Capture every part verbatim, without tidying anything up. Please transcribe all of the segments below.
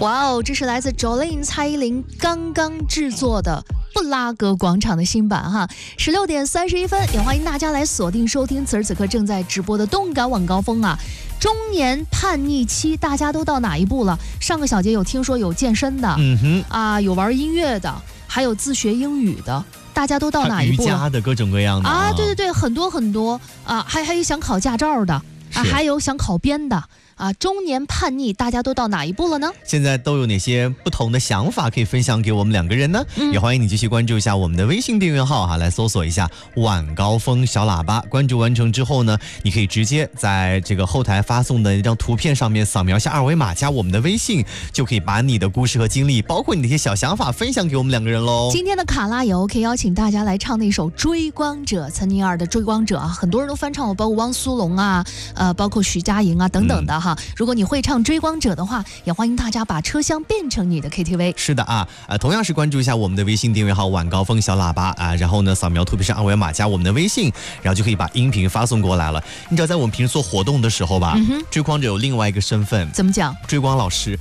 哇哦，这是来自 Jolin 蔡依林刚刚制作的布拉格广场的新版哈，十六点三十一分，也欢迎大家来锁定收听此时此刻正在直播的动感晚高峰啊。中年叛逆期，大家都到哪一步了？上个小节有听说有健身的，嗯哼，啊，有玩音乐的，还有自学英语的，大家都到哪一步了？ 瑜伽的各种各样的啊， 啊对对对，很多很多啊，还还有想考驾照的啊，还有想考编的。啊，中年叛逆，大家都到哪一步了呢？ 现在都有哪些不同的想法可以分享给我们两个人呢？嗯、也欢迎你继续关注一下我们的微信订阅号哈，来搜索一下晚高峰小喇叭。关注完成之后呢，你可以直接在这个后台发送的一张图片上面扫描一下二维码，加我们的微信，就可以把你的故事和经历，包括你的一些小想法分享给我们两个人喽。 今天的卡拉也 OK， 邀请大家来唱那首《追光者》，岑宁儿的《追光者》啊，很多人都翻唱过，包括汪苏泷啊，呃，包括徐佳莹啊等等的哈。嗯、如果你会唱《追光者》的话，也欢迎大家把车厢变成你的 K T V。 是的啊，呃，同样是关注一下我们的微信订阅号晚高峰小喇叭啊，然后呢扫描图片上二维码加我们的微信，然后就可以把音频发送过来了。你知道在我们平时做活动的时候吧，嗯、追光者有另外一个身份， 怎么讲？ 追光老师。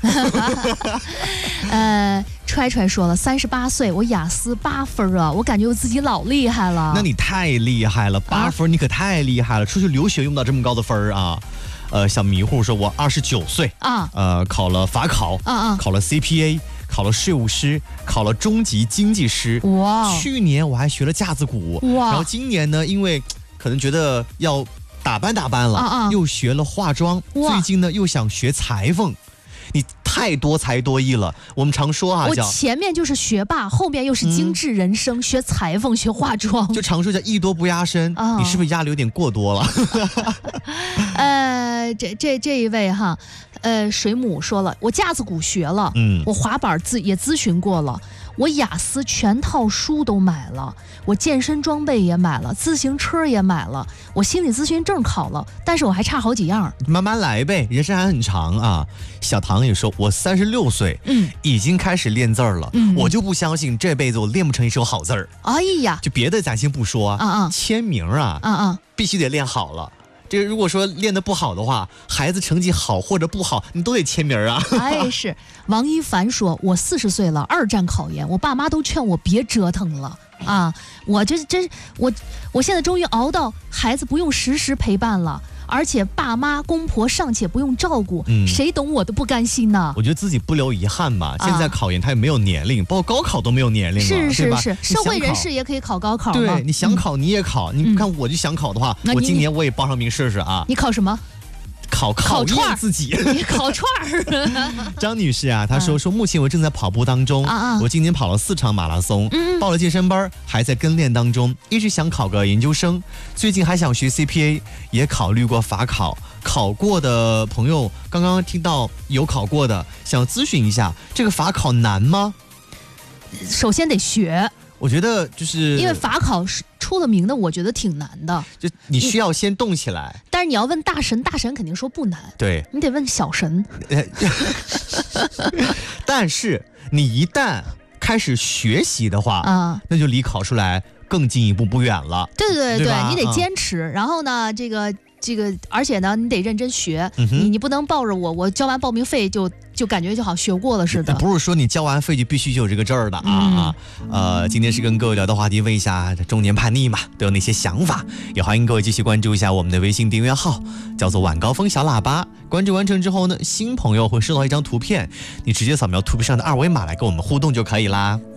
呃，揣揣说了，三十八岁，我雅思八分啊，我感觉我自己老厉害了。 那你太厉害了，八分、啊、你可太厉害了，出去留学用不到这么高的分啊。呃，小迷糊说，我二十九岁啊，呃，考了法考，啊啊，考了 C P A， 考了税务师，考了中级经济师。哇！去年我还学了架子鼓，哇！然后今年呢，因为可能觉得要打扮打扮了，啊啊，又学了化妆，最近呢又想学裁缝。你太多才多艺了，我们常说啊， 我前面就是学霸，后面又是精致人生，嗯、学裁缝，学化妆， 就常说叫艺多不压身，哦、你是不是压的有点过多了？ 呃，这这这一位哈，呃，水母说了，我架子鼓学了，嗯，我滑板自也咨询过了。我雅思全套书都买了，我健身装备也买了，自行车也买了，我心理咨询证考了，但是我还差好几样。 慢慢来呗，人生还很长啊。小唐也说，我三十六岁，嗯，已经开始练字儿了，嗯，我就不相信这辈子我练不成一手好字儿。 哎呀， 就别的咱先不说，啊啊，签名啊，啊啊，必须得练好了。这个如果说练得不好的话，孩子成绩好或者不好，你都得签名啊。 哎，是王一凡说，我四十岁了，二战考研，我爸妈都劝我别折腾了啊，我这这我我现在终于熬到孩子不用时时陪伴了。而且爸妈公婆尚且不用照顾，嗯、谁懂我都不甘心呢。 我觉得自己不留遗憾吧。啊、现在考研它也没有年龄，包括高考都没有年龄了， 是是是，社会人士也可以考高考嘛。 对，你想考你也考，嗯、你看我就想考的话，嗯、我今年我也报上名试试啊。 你考什么？ 考考验自己， 你烤串儿。 张女士啊，她说说目前我正在跑步当中，啊、我今年跑了四场马拉松，嗯、报了健身班，还在跟练当中，一直想考个研究生，最近还想学 C P A， 也考虑过法考，考过的朋友刚刚听到有考过的，想咨询一下，这个法考难吗？ 首先得学。 我觉得就是因为法考是出了名的，我觉得挺难的。 就你需要先动起来， 但是你要问大神，大神肯定说不难。 对， 你得问小神。 但是你一旦开始学习的话，啊，那就离考出来更进一步不远了。 对对对， 对你得坚持。嗯、然后呢，这个这个，而且呢，你得认真学。嗯、你你不能抱着我，我交完报名费就。就感觉就好学过了似的， 不是说你交完费就必须就有这个证儿的啊、嗯、啊！呃，今天是跟各位聊的话题，问一下中年叛逆嘛，都有哪些想法？也欢迎各位继续关注一下我们的微信订阅号，叫做晚高峰小喇叭。关注完成之后呢，新朋友会收到一张图片，你直接扫描图片上的二维码来跟我们互动就可以啦。